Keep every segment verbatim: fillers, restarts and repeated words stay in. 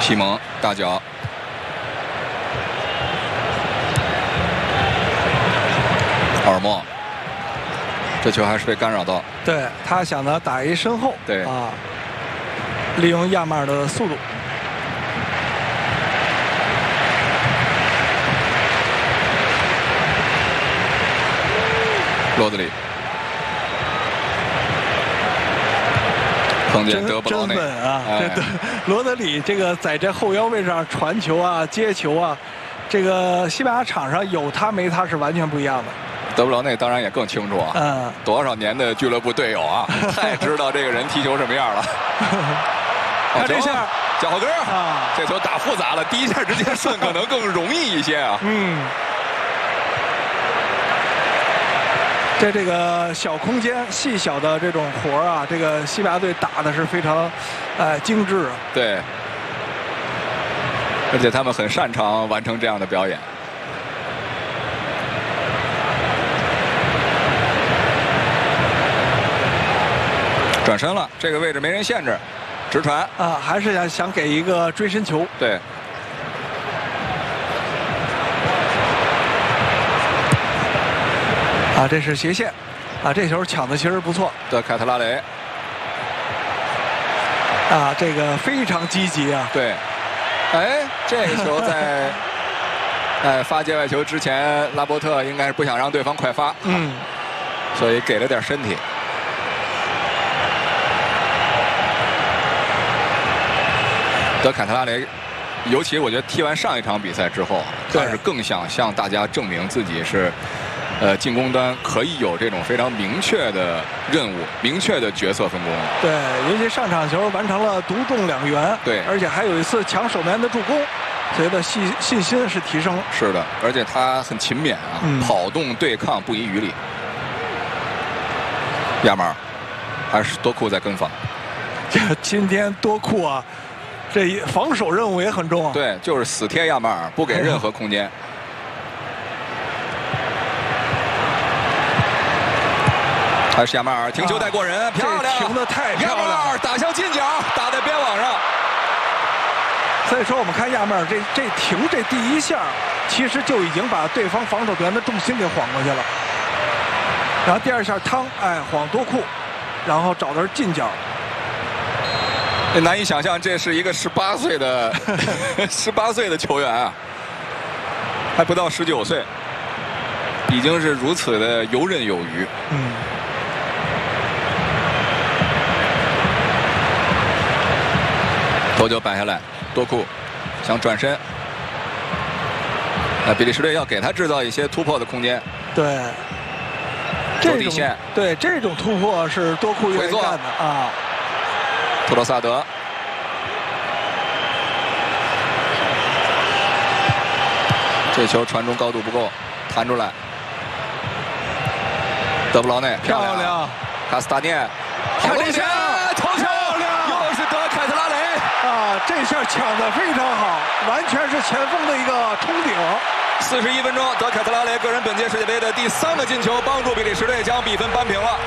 西蒙大脚，奥尔莫，这球还是被干扰到。 对他想着打一身后， 对啊，利用亚马尔的速度。 罗德里碰见德布劳内真稳啊！ 哎、 这德罗德里这个在这后腰位上传球啊、接球啊，这个西班牙场上有他没他是完全不一样的。 德布劳内当然也更清楚啊， 嗯， 多少年的俱乐部队友啊，太知道这个人踢球什么样了。 看这下脚后跟啊， 这球打复杂了，第一下直接顺可能更容易一些啊。 嗯。在这个小空间、细小的这种活儿啊，这个西班牙队打的是非常，呃，精致啊。 对，而且他们很擅长完成这样的表演。转身了，这个位置没人限制，直传啊，还是想想给一个追身球。 对。 啊，这是斜线，啊，这球抢的其实不错。 德凯特拉雷， 啊，这个非常积极啊。 对，哎，这个球在，哎发界外球之前，拉波特应该是不想让对方快发， 嗯， 所以给了点身体。德凯特拉雷，尤其我觉得踢完上一场比赛之后，他是更想向大家证明自己是。呃，进攻端可以有这种非常明确的任务、明确的角色分工。 对，尤其上场球完成了独中两元， 对， 而且还有一次抢守门员的助攻，所以的信信心是提升了。 是的，而且他很勤勉啊，嗯、跑动对抗不遗余力。亚马尔还是多库在跟防。 这今天多库啊，这防守任务也很重啊。 对，就是死贴亚马尔，不给任何空间。还是亚马尔停球带过人，啊、漂亮， 停的太漂亮了。 亚马尔打向近角，打在边网上。 所以说，我们看亚马尔这这停这第一下，其实就已经把对方防守队员的重心给晃过去了。然后第二下汤，哎，晃多库，然后找的是近角。 难以想象，这是一个十八岁的十八岁的球员啊，还不到十九岁，已经是如此的游刃有余。 嗯。 头球摆下来，多库想转身，那比利时队要给他制造一些突破的空间。 对， 这底线， 对这种突破是多库愿意干的啊。 特罗萨德，这球传中高度不够，弹出来。德布劳内漂亮， 卡斯塔涅， 看这下头球，又是德凯特拉雷啊！这下抢得非常好，完全是前锋的一个冲顶。 四十一分钟，德凯特拉雷个人本届世界杯的第三个进球，帮助比利时队将比分扳平了。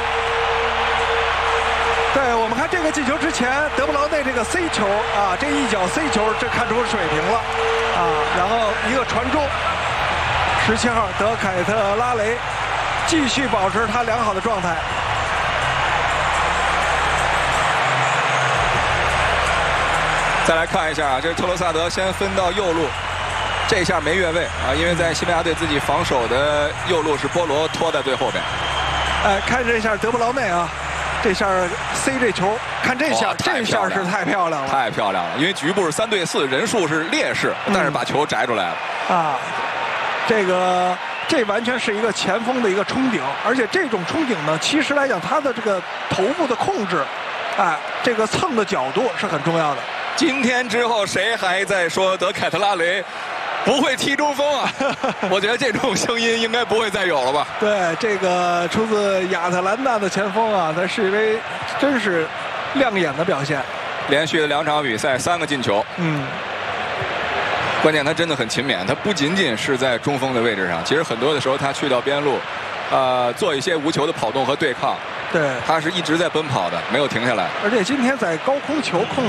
对，我们看这个进球之前，德布劳内这个 C 球啊，这一脚 C 球，这看出水平了啊。然后一个传中，十七号德凯特拉雷继续保持他良好的状态。 再来看一下啊，这是特罗萨德先分到右路，这下没越位啊，因为在西班牙队自己防守的右路是波罗拖在最后边。 哎，看这下德布劳内啊。这下 C 这球，看这下，这下是太漂亮了， 太漂亮了！因为局部是三对四，人数是劣势，嗯、但是把球摘出来了。 啊，这个这完全是一个前锋的一个冲顶，而且这种冲顶呢，其实来讲，他的这个头部的控制，哎，这个蹭的角度是很重要的。 今天之后，谁还在说德凯特拉雷不会踢中锋啊？我觉得这种声音应该不会再有了吧？ 对，这个出自亚特兰大的前锋啊，在世界杯真是亮眼的表现。 连续的两场比赛，三个进球。 嗯， 关键他真的很勤勉，他不仅仅是在中锋的位置上，其实很多的时候他去到边路，呃，做一些无球的跑动和对抗。 对， 他是一直在奔跑的，没有停下来。 而且今天在高空球控